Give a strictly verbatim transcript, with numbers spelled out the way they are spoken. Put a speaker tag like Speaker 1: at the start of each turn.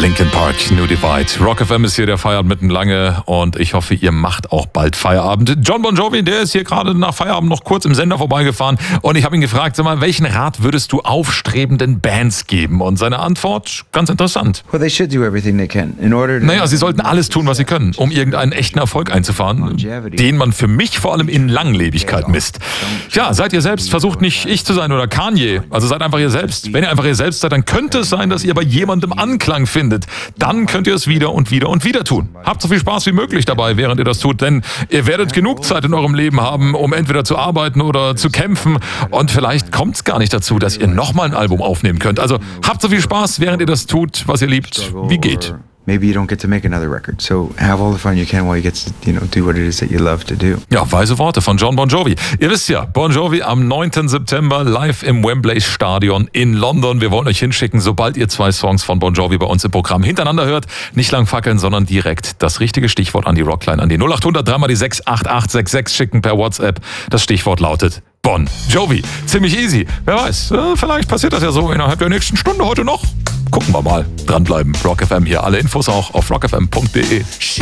Speaker 1: Linkin Park, New Divide. Rock F M ist hier, der feiert mitten lange und ich hoffe, ihr macht auch bald Feierabend. John Bon Jovi, der ist hier gerade nach Feierabend noch kurz im Sender vorbeigefahren und ich habe ihn gefragt, sag mal, welchen Rat würdest du aufstrebenden Bands geben? Und seine Antwort, ganz interessant.
Speaker 2: Well, they should do everything they can in order to
Speaker 1: Naja, sie sollten alles tun, was sie können, um irgendeinen echten Erfolg einzufahren, den man für mich vor allem in Langlebigkeit misst. Ja, seid ihr selbst, versucht nicht ich zu sein oder Kanye, also seid einfach ihr selbst. Wenn ihr einfach ihr selbst seid, dann könnte es sein, dass ihr bei jemandem Anklang findet. Dann könnt ihr es wieder und wieder und wieder tun. Habt so viel Spaß wie möglich dabei, während ihr das tut, denn ihr werdet genug Zeit in eurem Leben haben, um entweder zu arbeiten oder zu kämpfen und vielleicht kommt es gar nicht dazu, dass ihr nochmal ein Album aufnehmen könnt. Also habt so viel Spaß, während ihr das tut, was ihr liebt, wie geht.
Speaker 2: Maybe you don't get to make another record. So have all the fun you can while you get to, you know, do what it is that you love to do.
Speaker 1: Ja, weise Worte von John Bon Jovi. Ihr wisst ja, Bon Jovi am neunten September live im Wembley Stadion in London. Wir wollen euch hinschicken, sobald ihr zwei Songs von Bon Jovi bei uns im Programm hintereinander hört. Nicht lang fackeln, sondern direkt das richtige Stichwort an die Rockline, an die null acht hundert, dreimal die sechs acht acht sechs sechs schicken per WhatsApp. Das Stichwort lautet Bon Jovi. Ziemlich easy. Wer weiß, vielleicht passiert das ja so innerhalb der nächsten Stunde heute noch. Gucken wir mal. Dranbleiben. Rock F M hier. Alle Infos auch auf rock f m punkt d e.